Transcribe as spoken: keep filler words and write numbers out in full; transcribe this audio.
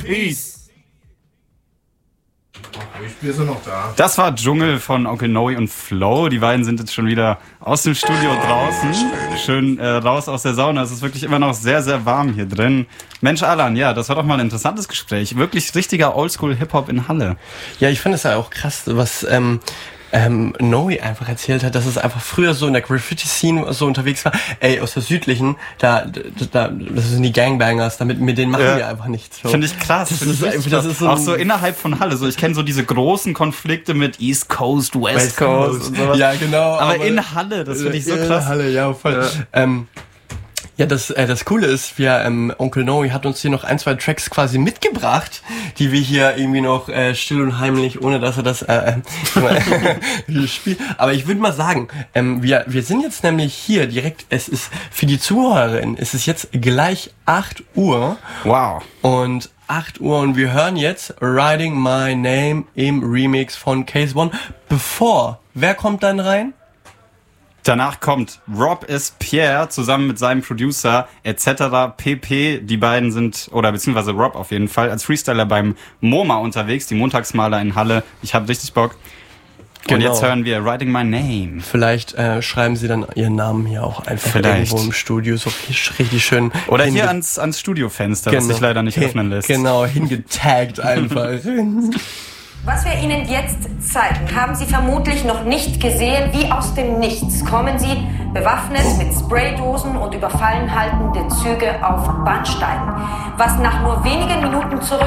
Peace. Ich bin so noch da. Das war Dschungel von Onkel Noe und Flo. Die beiden sind jetzt schon wieder aus dem Studio draußen. Schön äh, raus aus der Sauna. Es ist wirklich immer noch sehr, sehr warm hier drin. Mensch, Alan, ja, das war doch mal ein interessantes Gespräch. Wirklich richtiger Oldschool-Hip-Hop in Halle. Ja, ich finde es ja auch krass, was ähm, ähm, Noe einfach erzählt hat, dass es einfach früher so in der Graffiti-Scene so unterwegs war. Ey, aus der südlichen, da, da das sind die Gangbangers, damit mit denen machen Ja. wir einfach nichts. So. Finde ich krass. Das Find ist ich einfach- krass. das ist so auch ein- so innerhalb von Halle. So, ich kenne so diese großen Konflikte mit East Coast, West, West Coast Coast. und sowas. Ja, genau. Aber, in Halle, das finde ich so in krass. Halle, ja, voll. Ja. Ähm, ja, das, äh, das Coole ist, wir, ähm, Onkel Noe hat uns hier noch ein, zwei Tracks quasi mitgebracht, die wir hier irgendwie noch äh, still und heimlich, ohne dass er das äh, äh, spielt. Aber ich würde mal sagen, ähm, wir, wir sind jetzt nämlich hier direkt, es ist für die Zuhörerin, es ist jetzt gleich acht Uhr. Wow. Und acht Uhr und wir hören jetzt Writing My Name im Remix von Case One. Bevor, wer kommt dann rein? Danach kommt Rob is Pierre zusammen mit seinem Producer et cetera pp. Die beiden sind, oder beziehungsweise Rob auf jeden Fall, als Freestyler beim MoMA unterwegs, die Montagsmaler in Halle. Ich habe richtig Bock. Und Genau. jetzt hören wir Writing My Name. Vielleicht äh, schreiben sie dann ihren Namen hier auch einfach Vielleicht. irgendwo im Studio, so richtig, richtig schön. Oder hinge- hier ans, ans Studiofenster, das sich leider nicht Hin- öffnen lässt. Genau, hingetaggt einfach. Was wir Ihnen jetzt zeigen, haben Sie vermutlich noch nicht gesehen. Wie aus dem Nichts kommen Sie bewaffnet mit Spraydosen und überfallen haltende Züge auf Bahnsteigen. Was nach nur wenigen Minuten zurück